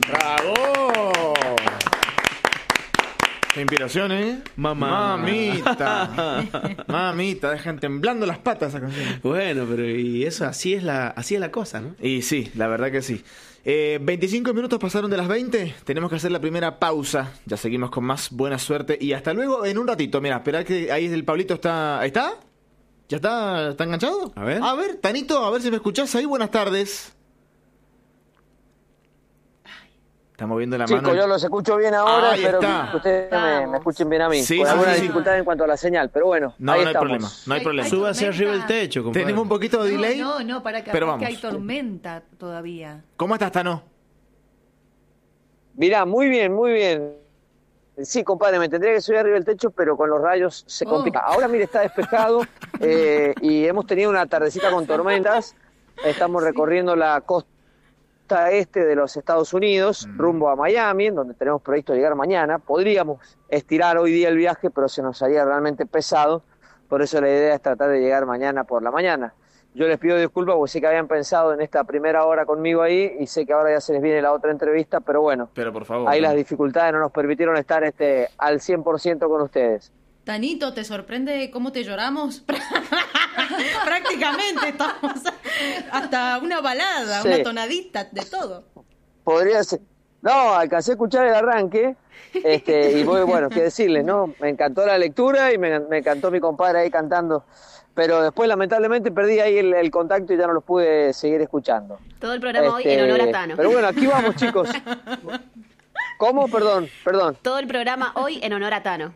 ¡Bravo! ¡Qué inspiración, eh! Mamita. Mamita, dejan temblando las patas esa canción. Bueno, pero y eso, así es la cosa, ¿no? Y sí, la verdad que sí. 25 minutos pasaron de las 20. Tenemos que hacer la primera pausa. Ya seguimos con más. Buena suerte. Y hasta luego en un ratito. Mira, esperá que ahí el Pablito está... ¿Ahí está? ¿Ya está enganchado? A ver, Tanito, a ver si me escuchás ahí. Buenas tardes. Está moviendo la mano. Chicos, yo los escucho bien ahora, Ahí pero está. que ustedes me escuchen bien a mí. Sí, Con sí, alguna sí. dificultad en cuanto a la señal, pero bueno, No, ahí no hay estamos. problema. No hay problema. súbase arriba el techo, compadre. Tenemos un poquito de delay. No, para que pero que vamos. hay tormenta todavía. ¿Cómo estás, Tano? Mirá, muy bien, muy bien. Sí, compadre, me tendría que subir arriba del techo, pero con los rayos se complica. Ahora, mire, está despejado y hemos tenido una tardecita con tormentas. Estamos recorriendo la costa este de los Estados Unidos, rumbo a Miami, en donde tenemos previsto llegar mañana. Podríamos estirar hoy día el viaje, pero se nos haría realmente pesado. Por eso la idea es tratar de llegar mañana por la mañana. Yo les pido disculpas porque sé que habían pensado en esta primera hora conmigo ahí y sé que ahora ya se les viene la otra entrevista, pero bueno, Pero por favor. ahí las dificultades no nos permitieron estar al 100% con ustedes. Tanito, ¿te sorprende cómo te lloramos? Prácticamente estamos hasta una balada, Sí. una tonadita, de todo. Podría ser. No, alcancé a escuchar el arranque y bueno, qué decirles, ¿no? Me encantó la lectura y me encantó mi compadre ahí cantando, pero después lamentablemente perdí ahí el contacto y ya no los pude seguir escuchando. Todo el programa hoy en honor a Tano. Pero bueno, aquí vamos, chicos. ¿Cómo? Perdón. Todo el programa hoy en honor a Tano.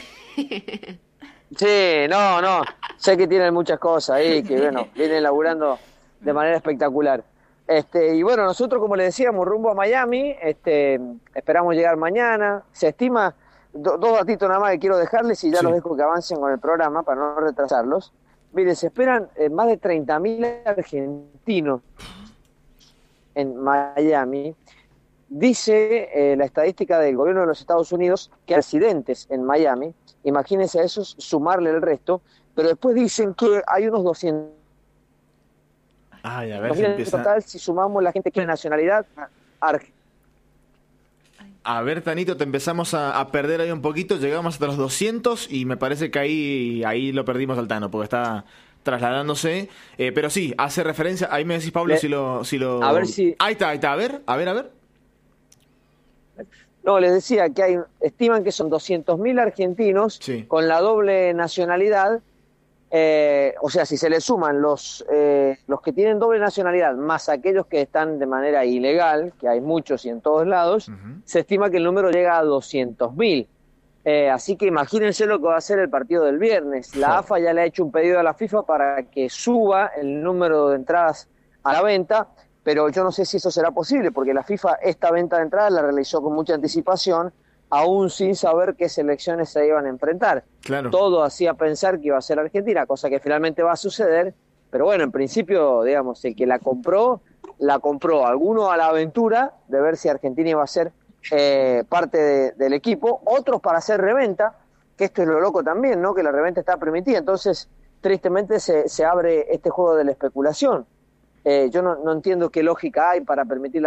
Sí, no. Sé que tienen muchas cosas ahí, que bueno, vienen laburando de manera espectacular. Y bueno, nosotros, como les decíamos, rumbo a Miami, esperamos llegar mañana. Se estima, dos datitos nada más que quiero dejarles y ya los dejo que avancen con el programa para no retrasarlos. Mire, se esperan más de 30.000 argentinos en Miami. Dice la estadística del gobierno de los Estados Unidos que hay residentes en Miami, imagínense a esos, sumarle el resto, pero después dicen que hay unos 200. Ay, a ver si En empieza... total, si sumamos la gente que tiene nacionalidad A ver, Tanito, te empezamos a perder ahí un poquito. Llegamos hasta los 200 y me parece que ahí lo perdimos al Tano, porque está trasladándose. Pero sí, hace referencia... Ahí me decís, Pablo, si lo... A ver si... Ahí está. A ver. No, les decía que estiman que son 200.000 argentinos con la doble nacionalidad. O sea, si se le suman los que tienen doble nacionalidad más aquellos que están de manera ilegal, que hay muchos y en todos lados, se estima que el número llega a 200.000. Así que imagínense lo que va a ser el partido del viernes. La AFA ya le ha hecho un pedido a la FIFA para que suba el número de entradas a la venta, pero yo no sé si eso será posible, porque la FIFA esta venta de entradas la realizó con mucha anticipación, aún sin saber qué selecciones se iban a enfrentar. Claro. Todo hacía pensar que iba a ser Argentina, cosa que finalmente va a suceder, pero bueno, en principio, digamos, el que la compró, alguno a la aventura de ver si Argentina iba a ser parte del equipo, otros para hacer reventa, que esto es lo loco también, ¿no? Que la reventa está permitida, entonces tristemente se abre este juego de la especulación. Yo no entiendo qué lógica hay para permitir